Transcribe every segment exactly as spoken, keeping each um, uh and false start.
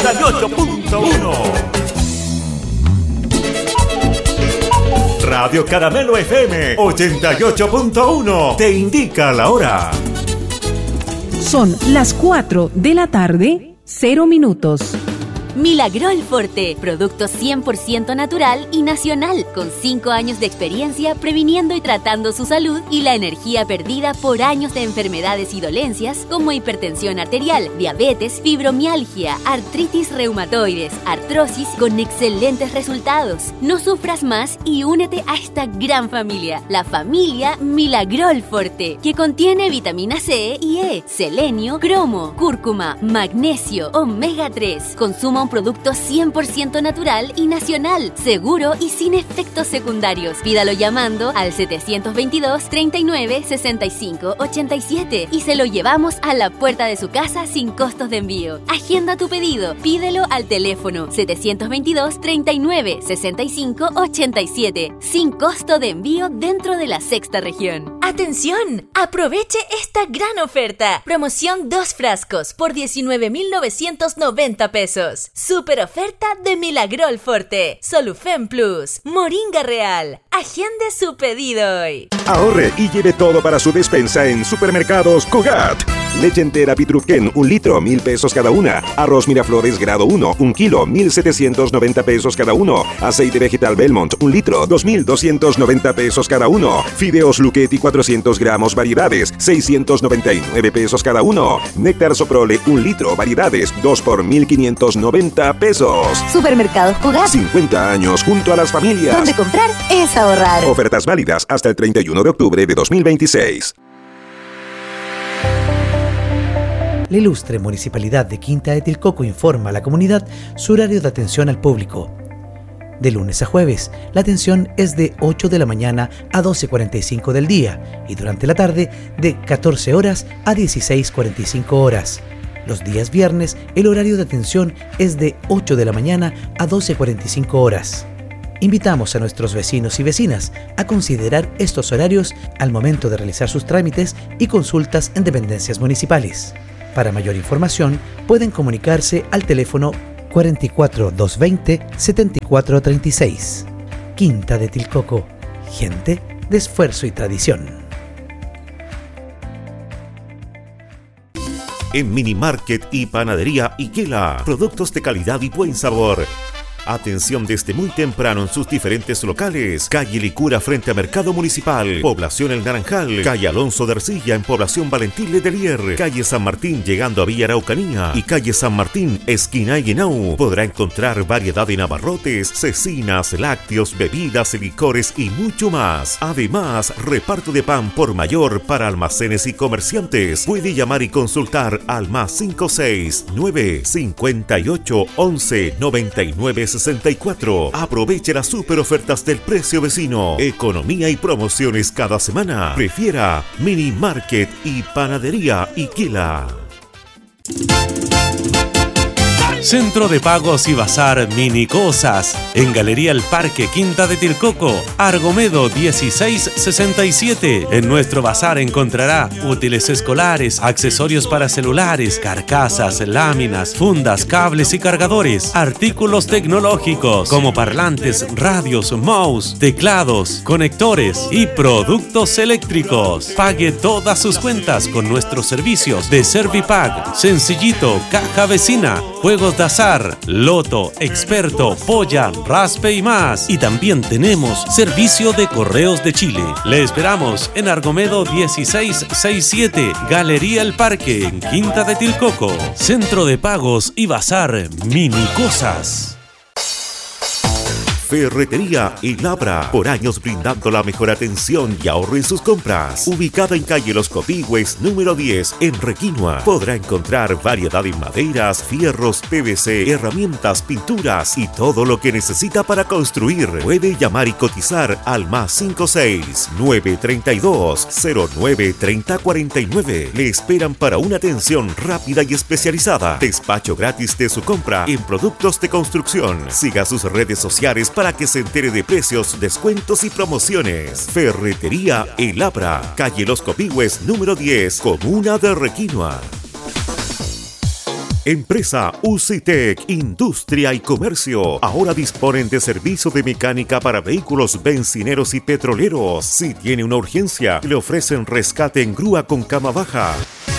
ochenta y ocho punto uno. Radio Caramelo F M ochenta y ocho punto uno te indica la hora. Son las cuatro de la tarde, cero minutos. Milagrol Forte, producto cien por ciento natural y nacional, con cinco años de experiencia previniendo y tratando su salud y la energía perdida por años de enfermedades y dolencias como hipertensión arterial, diabetes, fibromialgia, artritis reumatoides, artrosis, con excelentes resultados. No sufras más y únete a esta gran familia, la familia Milagrol Forte, que contiene vitamina C y E, selenio, cromo, cúrcuma, magnesio, omega tres. Consuma un producto cien por ciento natural y nacional, seguro y sin efectos secundarios. Pídalo llamando al setecientos veintidós, treinta y nueve, sesenta y cinco, ochenta y siete y se lo llevamos a la puerta de su casa sin costos de envío. Agenda tu pedido, pídelo al teléfono setecientos veintidós, treinta y nueve, sesenta y cinco, ochenta y siete, sin costo de envío dentro de la sexta región. ¡Atención! Aproveche esta gran oferta. Promoción dos frascos por diecinueve mil novecientos noventa pesos. Super oferta de Milagrol Forte, Solufen Plus, Moringa Real. Agende su pedido hoy. Ahorre y lleve todo para su despensa en Supermercados Cogat. Leche entera Pitrufquén, un litro, mil pesos cada una. Arroz Miraflores grado uno, un kilo, mil setecientos noventa pesos cada uno. Aceite vegetal Belmont, un litro, dos mil doscientos noventa pesos cada uno. Fideos Luchetti, cuatrocientos gramos, variedades, seiscientos noventa y nueve pesos cada uno. Néctar Soprole, un litro, variedades, dos por mil quinientos noventa pesos. Supermercados Cogat. cincuenta años junto a las familias. Donde comprar es ahorrar. Ofertas válidas hasta el treinta y uno de octubre de dos mil veintiséis. La ilustre Municipalidad de Quinta de Tilcoco informa a la comunidad su horario de atención al público. De lunes a jueves, la atención es de ocho de la mañana a doce cuarenta y cinco del día y durante la tarde de catorce horas a dieciséis cuarenta y cinco horas. Los días viernes, el horario de atención es de ocho de la mañana a doce cuarenta y cinco horas. Invitamos a nuestros vecinos y vecinas a considerar estos horarios al momento de realizar sus trámites y consultas en dependencias municipales. Para mayor información, pueden comunicarse al teléfono cuarenta y cuatro, doscientos veinte, setenta y cuatro treinta y seis. Quinta de Tilcoco, gente de esfuerzo y tradición. En Mini Market y Panadería Iquela, productos de calidad y buen sabor. Atención desde muy temprano en sus diferentes locales. Calle Licura frente a Mercado Municipal, Población El Naranjal, calle Alonso de Ercilla en Población Valentín Letelier, calle San Martín llegando a Villa Araucanía y calle San Martín esquina Yenau. Podrá encontrar variedad de abarrotes, cecinas, lácteos, bebidas, licores y mucho más. Además, reparto de pan por mayor para almacenes y comerciantes. Puede llamar y consultar al más cinco seis nueve, cincuenta y ocho, once, noventa y nueve sesenta y cuatro. Aproveche las super ofertas del precio vecino. Economía y promociones cada semana. Prefiera Mini Market y Panadería Iquela. Centro de Pagos y Bazar Mini Cosas, en Galería El Parque Quinta de Tilcoco, Argomedo dieciséis sesenta y siete. En nuestro bazar encontrará útiles escolares, accesorios para celulares, carcasas, láminas, fundas, cables y cargadores, artículos tecnológicos como parlantes, radios, mouse, teclados, conectores y productos eléctricos. Pague todas sus cuentas con nuestros servicios de Servipack, Sencillito, Caja Vecina, Juegos de azar, loto, experto, polla, raspe y más. Y también tenemos servicio de correos de Chile. Le esperamos en Argomedo dieciséis sesenta y siete, Galería El Parque, en Quinta de Tilcoco. Centro de Pagos y Bazar Mini Cosas. Ferretería y Labra, por años brindando la mejor atención y ahorro en sus compras. Ubicada en calle Los Copigües, número diez, en Requinoa. Podrá encontrar variedad en maderas, fierros, P V C, herramientas, pinturas y todo lo que necesita para construir. Puede llamar y cotizar al más cinco seis nueve treinta y dos cero nueve treinta cuarenta y nueve. Le esperan para una atención rápida y especializada. Despacho gratis de su compra en productos de construcción. Siga sus redes sociales para que se entere de precios, descuentos y promociones. Ferretería El Abra, calle Los Copigües, número diez, comuna de Requinoa. Empresa UCITEC, Industria y Comercio. Ahora disponen de servicio de mecánica para vehículos bencineros y petroleros. Si tiene una urgencia, le ofrecen rescate en grúa con cama baja.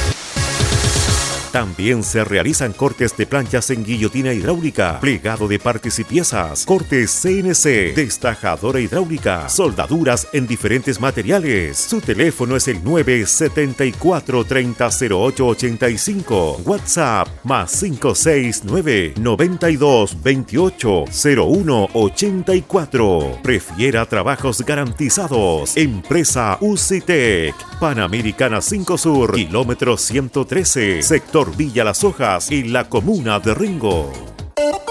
También se realizan cortes de planchas en guillotina hidráulica, plegado de partes y piezas, cortes C N C, destajadora hidráulica, soldaduras en diferentes materiales. Su teléfono es el nueve siete cuatro, tres cero cero ocho ocho cinco. WhatsApp más cinco seis nueve, noventa y dos, veintiocho, cero uno ochenta y cuatro. Prefiera trabajos garantizados. Empresa UCITEC, Panamericana cinco Sur, kilómetro ciento trece, sector Villa Las Hojas, en la comuna de Rengo.